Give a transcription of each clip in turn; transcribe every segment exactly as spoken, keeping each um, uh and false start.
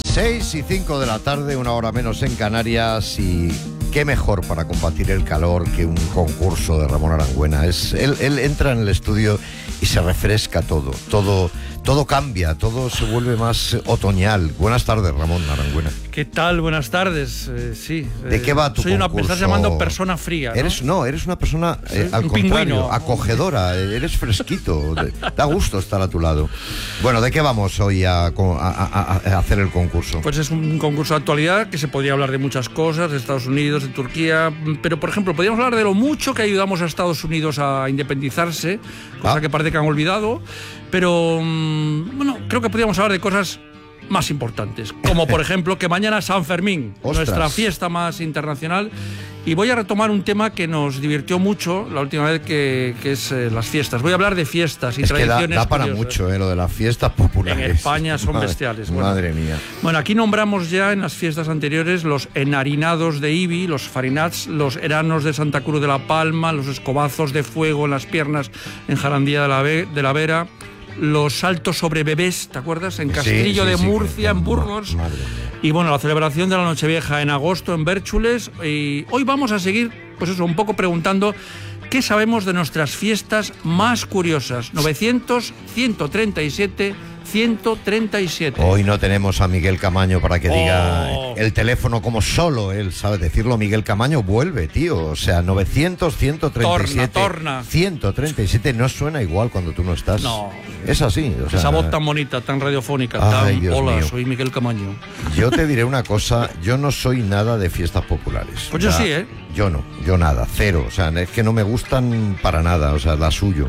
Seis y cinco de la tarde, una hora menos en Canarias, y qué mejor para combatir el calor que un concurso de Ramón Arangüena. Es, él, él entra en el estudio y se refresca todo, todo, todo cambia, todo se vuelve más otoñal. Buenas tardes, Ramón Arangüena. ¿Qué tal? Buenas tardes. Eh, sí. ¿De eh, qué va tu soy concurso? Una, me estás llamando persona fría, ¿no? Eres, no, eres una persona, eh, al un contrario, pingüino. acogedora, eres fresquito, da gusto estar a tu lado. Bueno, ¿de qué vamos hoy a, a, a, a hacer el concurso? Pues es un concurso de actualidad que se podría hablar de muchas cosas, de Estados Unidos, de Turquía, pero por ejemplo, podríamos hablar de lo mucho que ayudamos a Estados Unidos a independizarse, cosa Ah. que parece que han olvidado, pero bueno, creo que podríamos hablar de cosas más importantes, como por ejemplo que mañana es San Fermín, Ostras. nuestra fiesta más internacional, y voy a retomar un tema que nos divirtió mucho la última vez, que, que es eh, las fiestas. Voy a hablar de fiestas y Es que da, tradiciones da para curiosas. mucho, eh, lo de las fiestas populares. En España son Madre- bestiales. Bueno. Madre mía. Bueno, aquí nombramos ya en las fiestas anteriores los enharinados de Ibi, los farinats, los eranos de Santa Cruz de la Palma, los escobazos de fuego en las piernas en Jarandía de la, Ve- de la Vera, los saltos sobre bebés, ¿te acuerdas? En Castrillo Sí, sí, de sí, Murcia, que- en Burgos. Madre mía. Y bueno, la celebración de la Nochevieja en agosto en Bérchules. Y hoy vamos a seguir, pues eso, un poco preguntando qué sabemos de nuestras fiestas más curiosas. novecientos, ciento treinta y siete, ciento treinta y siete. Hoy no tenemos a Miguel Camaño para que diga Oh. el teléfono como solo él sabe decirlo. Miguel Camaño vuelve, tío. O sea, novecientos, ciento treinta y siete. Torna, torna. ciento treinta y siete no suena igual cuando tú no estás. No. Es así. O sea, Esa voz tan bonita, tan radiofónica, Ay, tan... Dios Hola, mío. soy Miguel Camaño. yo te diré una cosa. Yo no soy nada de fiestas populares. Pues yo O sea, sí, ¿eh? Yo no, yo nada, cero. O sea, es que no me gustan para nada. O sea, la suyo.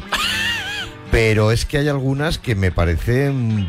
Pero es que hay algunas que me parecen un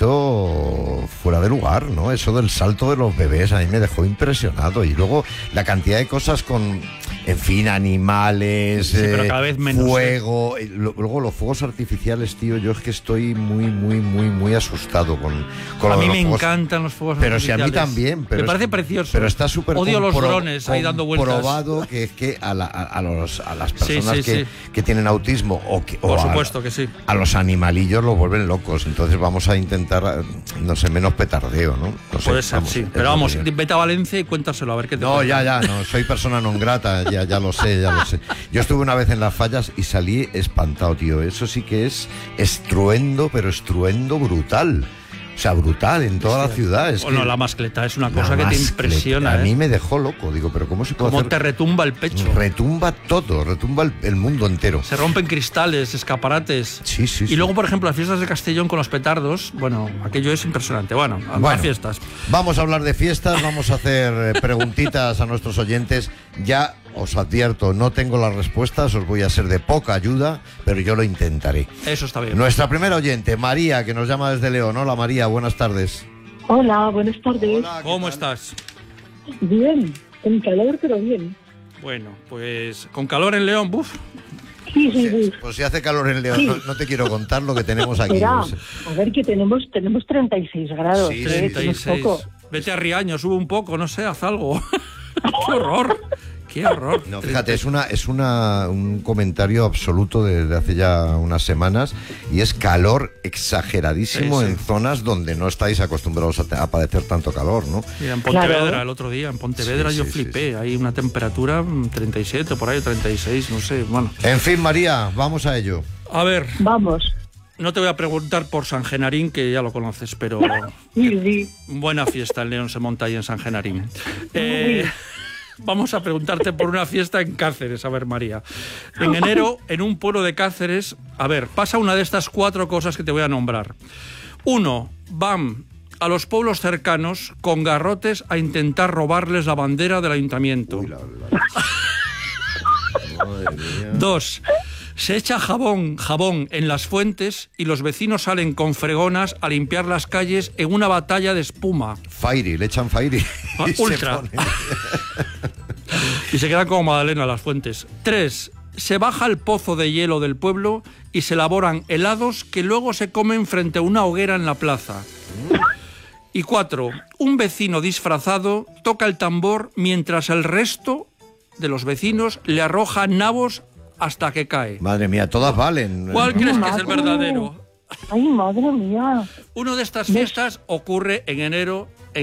poquito fuera de lugar, ¿no? Eso del salto de los bebés a mí me dejó impresionado. Y luego la cantidad de cosas con, en fin, animales, Sí, pero eh, cada vez menos, fuego. Y lo- luego los fuegos artificiales, tío, yo es que estoy muy, muy, muy, muy asustado con, con A lo de mí los me fuegos. encantan los fuegos Pero si a artificiales. mí también. Pero me es- parece precioso. Pero está súper Odio los compro- drones ahí dando vueltas. comprobado que es que a, la- a- a los, a las Sí, personas sí, que, sí. que tienen autismo o que... o Por a- supuesto que sí. a los animalillos los vuelven locos, entonces vamos a intentar, no sé, menos petardeo, ¿no? No sé, Puede ser, vamos, sí. es Pero mi vamos, opinión. vete a Valencia y cuéntaselo, a ver qué te No, cuenta. ya, ya, no, soy persona non grata, ya, ya lo sé, ya lo sé. Yo estuve una vez en Las Fallas y salí espantado, tío. Eso sí que es estruendo, pero estruendo brutal. O sea, brutal en toda la ciudad. Es Bueno, que la mascleta es una la cosa que te mascleta, impresiona, A ¿eh? mí me dejó loco, digo, pero ¿cómo se puede Cómo hacer? te retumba el pecho. Retumba todo, retumba el, el mundo entero. Se rompen cristales, escaparates. Sí, sí, Y sí. luego, por ejemplo, las fiestas de Castellón con los petardos, bueno, aquello es impresionante. Bueno, a Bueno. las fiestas. Vamos a hablar de fiestas, vamos a hacer eh, preguntitas a nuestros oyentes. Ya os advierto, no tengo las respuestas, os voy a ser de poca ayuda, pero yo lo intentaré. Eso está bien. Nuestra primera oyente, María, que nos llama desde León. Hola, María, buenas tardes. Hola, buenas tardes. Hola, ¿qué ¿Cómo tal? estás? Bien, con calor, pero bien. Bueno, pues con calor en León, buf. Sí, sí, sí. Pues si hace calor en León, no, no te quiero contar lo que tenemos aquí. Espera, O sea, a ver que tenemos tenemos treinta y seis grados. Sí, ¿eh? treinta Que y no es seis. poco. Vete a Riaño, sube un poco, no sé, haz algo. ¡Qué horror! ¡Qué horror! No, fíjate, es una es una un comentario absoluto desde hace ya unas semanas, y es calor exageradísimo Sí, sí. en zonas donde no estáis acostumbrados a, te- a padecer tanto calor, ¿no? Mira, en Pontevedra, Claro. el otro día, en Pontevedra Sí, yo sí, flipé. sí, Hay una temperatura mm, treinta y siete, por ahí, treinta y seis, no sé. Bueno, En fin, María, vamos a ello. a ver, Vamos. no te voy a preguntar por San Genarín, que ya lo conoces, pero Sí, sí. buena fiesta en León se monta ahí en San Genarín. Eh, vamos a preguntarte por una fiesta en Cáceres, a ver, María. En enero, en un pueblo de Cáceres, a ver, pasa una de estas cuatro cosas que te voy a nombrar. Uno, van a los pueblos cercanos con garrotes a intentar robarles la bandera del ayuntamiento. Uy, la- la- Madre mía. Dos, se echa jabón, jabón en las fuentes y los vecinos salen con fregonas a limpiar las calles en una batalla de espuma. Fairy, le echan Fairy. Ah, y se ultra. ponen- Y se quedan como Madalena las fuentes. Tres, se baja el pozo de hielo del pueblo y se elaboran helados que luego se comen frente a una hoguera en la plaza. Y cuatro, un vecino disfrazado toca el tambor mientras el resto de los vecinos le arroja nabos hasta que cae. Madre mía, todas valen. ¿Cuál crees que es el Madre. verdadero? Ay, madre mía. Una de estas fiestas ocurre en enero